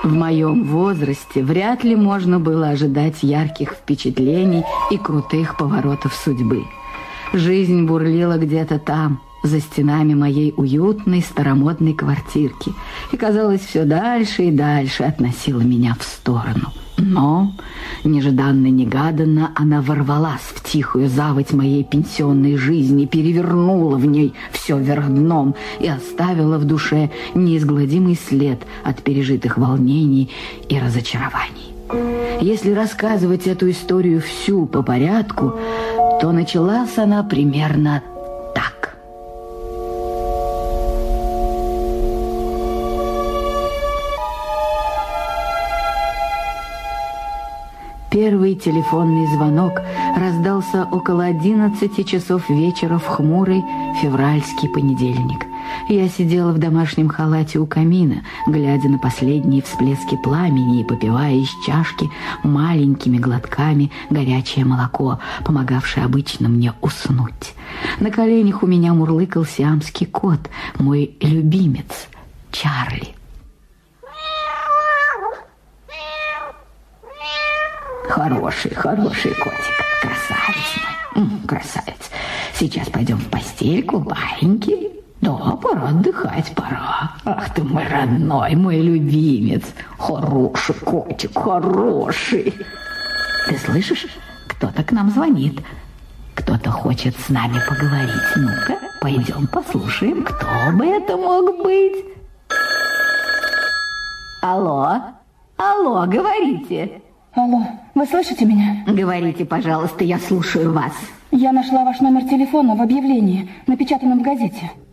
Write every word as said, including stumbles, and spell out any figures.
В моем возрасте вряд ли можно было ожидать ярких впечатлений и крутых поворотов судьбы. Жизнь бурлила где-то там, за стенами моей уютной старомодной квартирки, и, казалось, все дальше и дальше относила меня в сторону. Но нежданно-негаданно она ворвалась в тихую заводь моей пенсионной жизни, перевернула в ней все вверх дном и оставила в душе неизгладимый след от пережитых волнений и разочарований. Если рассказывать эту историю всю по порядку, то началась она примерно так. Первый телефонный звонок раздался около одиннадцати часов вечера в хмурый февральский понедельник. Я сидела в домашнем халате у камина, глядя на последние всплески пламени и попивая из чашки маленькими глотками горячее молоко, помогавшее обычно мне уснуть. На коленях у меня мурлыкал сиамский кот, мой любимец Чарли. Хороший, хороший котик, красавец мой, М, красавец. Сейчас пойдем в постельку, баиньки. Да, пора отдыхать, пора. Ах ты мой родной, мой любимец. Хороший котик, хороший. Ты слышишь? Кто-то к нам звонит. Кто-то хочет с нами поговорить. Ну-ка, пойдем послушаем, кто бы это мог быть. Алло, алло, говорите. Алло, вы слышите меня? Говорите, пожалуйста, я слушаю вас. Я нашла ваш номер телефона в объявлении, напечатанном в газете.